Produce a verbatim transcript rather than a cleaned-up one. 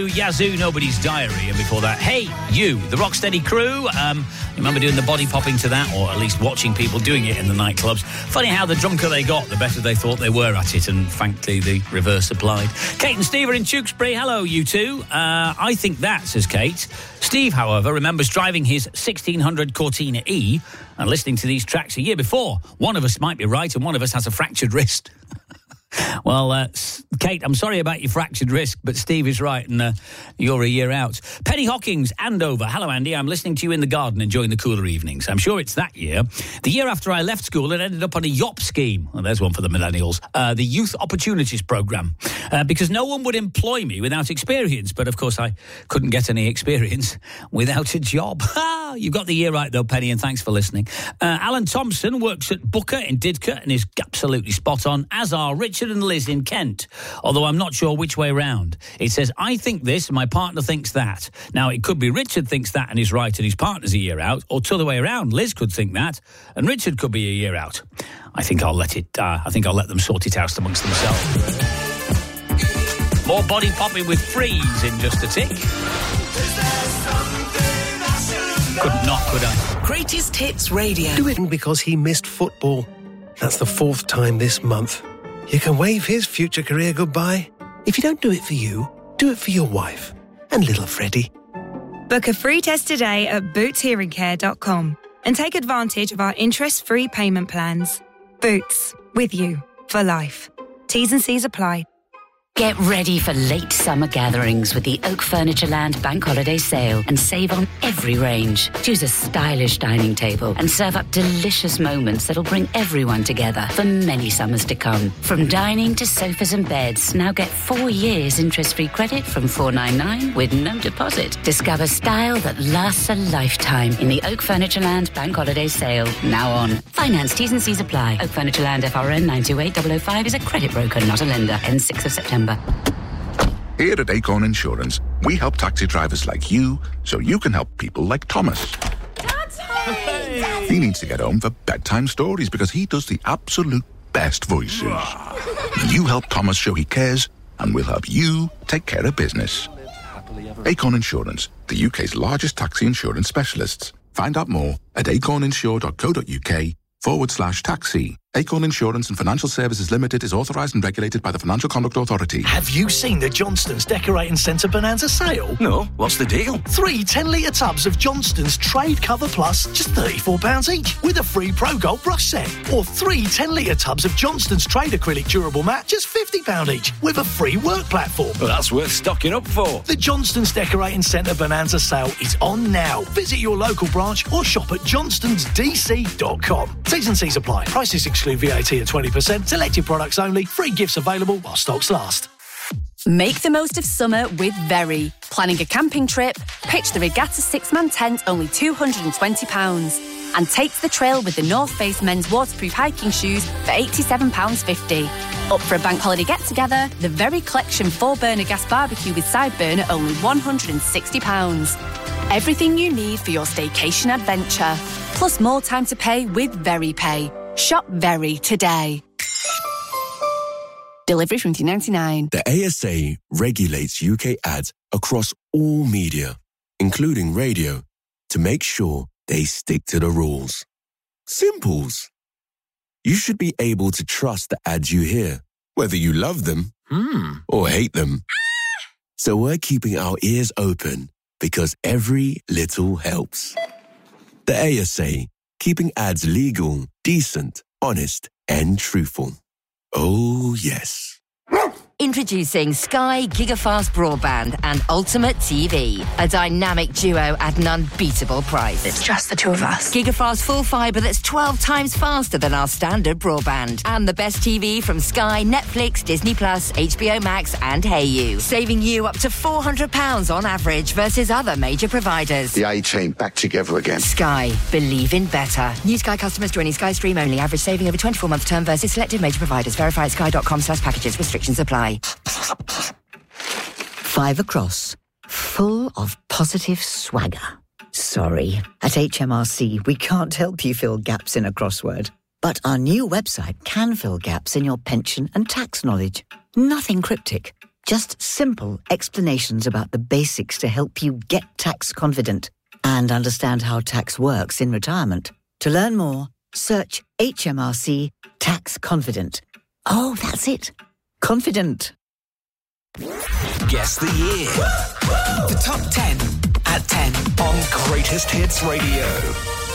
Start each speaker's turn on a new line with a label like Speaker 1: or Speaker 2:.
Speaker 1: Yazoo, Nobody's Diary, and before that, Hey You, the Rocksteady Crew. Um, remember doing the body popping to that, or at least watching people doing it in the nightclubs. Funny how the drunker they got, the better they thought they were at it, and frankly, the reverse applied. Kate and Steve are in Tewkesbury. Hello, you two. Uh, I think that, says Kate. Steve, however, remembers driving his sixteen hundred Cortina E and listening to these tracks a year before. One of us might be right, and one of us has a fractured wrist. Well, uh, Kate, I'm sorry about your fractured wrist, but Steve is right, and uh, you're a year out. Penny Hawkins, Andover. Hello, Andy. I'm listening to you in the garden, enjoying the cooler evenings. I'm sure it's that year. The year after I left school, it ended up on a Y O P scheme. Well, there's one for the millennials. Uh, the Youth Opportunities Programme. Uh, because no one would employ me without experience. But, of course, I couldn't get any experience without a job. You've got the year right, though, Penny, and thanks for listening. Uh, Alan Thompson works at Booker in Didcot and is absolutely spot on, as are Richard and Liz in Kent, although I'm not sure which way round. It says, I think this and my partner thinks that. Now, it could be Richard thinks that and he's right and his partner's a year out, or t'other way around. Liz could think that and Richard could be a year out. I think I'll let it, uh, I think I'll let them sort it out amongst themselves. More body popping with Freeze in just a tick. Could not, could I?
Speaker 2: Greatest Hits Radio.
Speaker 3: Do it because he missed football. That's the fourth time this month. You can wave his future career goodbye. If you don't do it for you, do it for your wife and little Freddie.
Speaker 4: Book a free test today at boots hearing care dot com and take advantage of our interest-free payment plans. Boots, with you for life. T's and C's apply.
Speaker 5: Get ready for late summer gatherings with the Oak Furniture Land Bank Holiday Sale and save on every range. Choose a stylish dining table and serve up delicious moments that'll bring everyone together for many summers to come. From dining to sofas and beds, now get four years interest-free credit from four ninety-nine with no deposit. Discover style that lasts a lifetime in the Oak Furniture Land Bank Holiday Sale, now on. Finance T's and C's apply. Oak Furniture Land F R N nine two eight zero zero five is a credit broker, not a lender. Ends sixth of September.
Speaker 6: Here at Acorn Insurance, we help taxi drivers like you so you can help people like Thomas.
Speaker 7: Daddy!
Speaker 6: He needs to get home for bedtime stories because he does the absolute best voices. You help Thomas show he cares, and we'll help you take care of business. Acorn Insurance, the U K's largest taxi insurance specialists. Find out more at acorninsure.co.uk forward slash taxi. Acorn Insurance and Financial Services Limited is authorised and regulated by the Financial Conduct Authority.
Speaker 8: Have you seen the Johnston's Decorating Centre Bonanza sale?
Speaker 9: No, what's the deal?
Speaker 8: Three ten-litre tubs of Johnston's Trade Cover Plus, just thirty-four pounds each, with a free Pro Gold brush set. Or three ten-litre tubs of Johnston's Trade Acrylic Durable Mat, just fifty pounds each, with a free work platform.
Speaker 9: Well, that's worth stocking up for.
Speaker 8: The Johnston's Decorating Centre Bonanza sale is on now. Visit your local branch or shop at johnstons d c dot com. T's and C's apply. Prices exclude V A T at twenty percent. Selected products only. Free gifts available while stocks last.
Speaker 10: Make the most of summer with Very. Planning a camping trip? Pitch the Regatta six-man tent, only two hundred twenty pounds. And take the trail with the North Face men's waterproof hiking shoes for eighty-seven pounds fifty. Up for a bank holiday get-together? The Very Collection four-burner gas barbecue with side burner, only one hundred sixty pounds. Everything you need for your staycation adventure. Plus more time to pay with Very Pay. Shop Very today. Delivery from two ninety-nine.
Speaker 11: The A S A regulates U K ads across all media, including radio, to make sure they stick to the rules. Simples. You should be able to trust the ads you hear, whether you love them
Speaker 9: Hmm.
Speaker 11: or hate them. So we're keeping our ears open because every little helps. The A S A, keeping ads legal, decent, honest, and truthful. Oh, yes.
Speaker 12: Introducing Sky Gigafast Broadband and Ultimate T V. A dynamic duo at an unbeatable price.
Speaker 4: It's just the two of us.
Speaker 12: Gigafast full fibre that's twelve times faster than our standard broadband. And the best T V from Sky, Netflix, Disney Plus, H B O Max and Hey You. Saving you up to four hundred pounds on average versus other major providers.
Speaker 13: The A-team back together again.
Speaker 12: Sky. Believe in better. New Sky customers joining Sky Stream only. Average saving over twenty-four month term versus selected major providers. Verify at sky dot com slash packages. Restrictions apply.
Speaker 14: Five across, full of positive swagger. Sorry, at H M R C we can't help you fill gaps in a crossword. But our new website can fill gaps in your pension and tax knowledge. Nothing cryptic, Just simple explanations about the basics to help you get tax confident and understand how tax works in retirement. To learn more, search H M R C Tax Confident. Oh, that's it. Confident.
Speaker 2: Guess the year. The top ten at ten on Greatest Hits Radio.